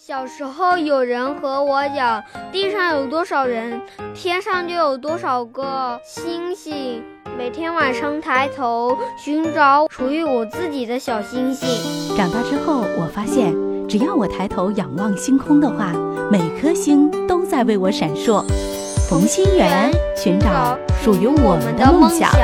小时候有人和我讲，地上有多少人，天上就有多少个星星。每天晚上抬头寻找属于我自己的小星星。 长大之后，我发现只要我抬头仰望星空的话，每颗星都在为我闪烁。同心圆，寻找属于我们的梦想。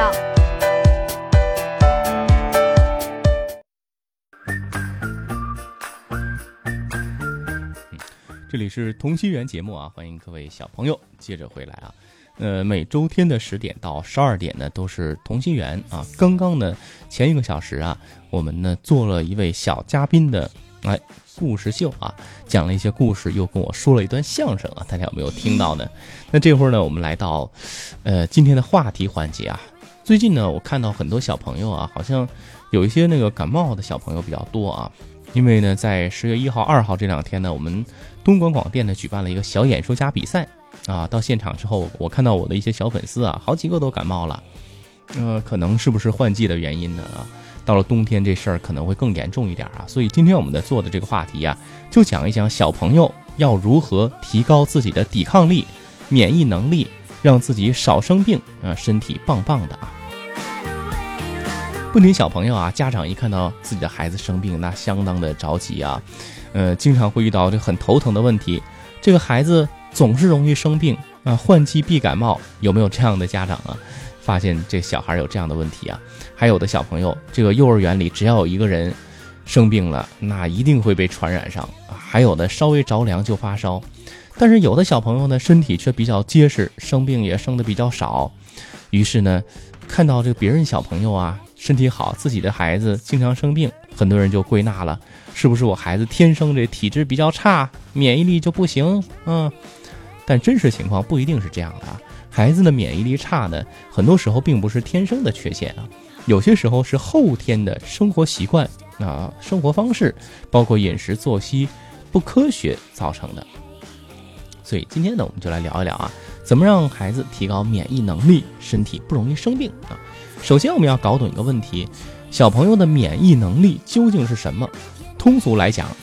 这里是同心圆节目啊，欢迎各位小朋友接着回来啊。每周天的10点到12点呢，都是同心圆啊。刚刚呢，前1个小时啊，我们呢做了一位小嘉宾的故事秀啊，讲了一些故事，又跟我说了一段相声啊，大家有没有听到呢？那这会儿呢，我们来到今天的话题环节啊。最近呢，我看到很多小朋友啊，好像有一些那个感冒的小朋友比较多啊。因为呢，在10月1号、2号这2天呢，我们东莞广电呢举办了一个小演说家比赛啊。到现场之后，我看到我的一些小粉丝啊，好几个都感冒了。可能是不是换季的原因呢？到了冬天这事儿可能会更严重一点啊。所以今天我们做的这个话题啊，就讲一讲小朋友要如何提高自己的抵抗力、免疫能力，让自己少生病啊，身体棒棒的啊。不仅小朋友啊，家长一看到自己的孩子生病，那相当的着急啊。经常会遇到这很头疼的问题，这个孩子总是容易生病啊，换季必感冒，有没有这样的家长啊？发现这小孩有这样的问题啊。还有的小朋友，这个幼儿园里只要有一个人生病了，那一定会被传染上啊。还有的稍微着凉就发烧，但是有的小朋友呢，身体却比较结实，生病也生的比较少。于是呢，看到这个别人小朋友啊身体好，自己的孩子经常生病，很多人就归纳了，是不是我孩子天生这体质比较差，免疫力就不行？但真实情况不一定是这样的啊。孩子的免疫力差呢，很多时候并不是天生的缺陷啊，有些时候是后天的生活习惯啊、生活方式，包括饮食作息不科学造成的。所以今天呢，我们就来聊一聊啊，怎么让孩子提高免疫能力，身体不容易生病啊。首先我们要搞懂一个问题，小朋友的免疫能力究竟是什么？通俗来讲，